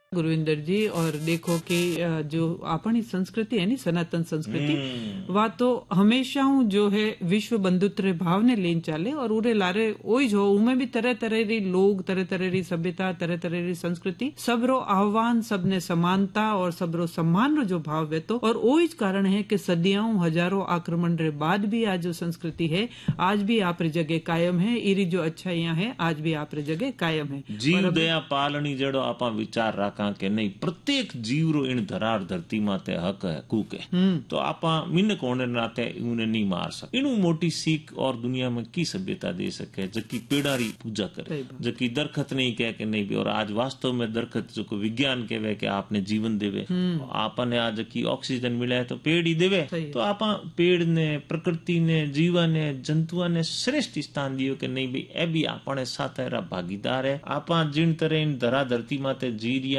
गुरविंदर जी, और देखो कि जो अपनी संस्कृति है नी, सनातन संस्कृति, वह तो हमेशा जो है विश्व बंधुत्व भाव ने लेन चाले, और उरे लारे ओई जो उमे भी तरह तरह री लोग, तरह तरह री सभ्यता, तरह तरह री संस्कृति, सबरो आह्वान, सबने समानता और सबरो सम्मान रो जो भाव है, तो और ओई कारण है कि सदियों हजारों आक्रमण रे बाद भी आज जो संस्कृति है आज भी आप री जगह कायम है। इरी जो अच्छाइयां है आज भी आप री जगह कायम है। जीव दया पालनी जड़ो आपा विचार राखा के नहीं, प्रत्येक जीव रो इन धरार धरती माते हक है, कूक है, तो आपा मिनक होने नाते उन्हें नहीं मार सके। इनु मोटी सीख और दुनिया में की सभ्यता दे सके जबकि पेड़ारी पूजा करे, जबकि दरखत नहीं कह के नहीं भी। और आज वास्तव में दरखत जो को विज्ञान कहवे कि आपने जीवन देवे, आपने आज की ऑक्सीजन मिला है तो पेड़ ही देवे, तो आपा पेड़ ने, प्रकृति ने, जीवन ने, जंतुआ ने श्रेष्ठ स्थान दियो कि नहीं भी ए भी आपने साथ भागीदार है। आपा जिन तरह इन धरा धरती माते जी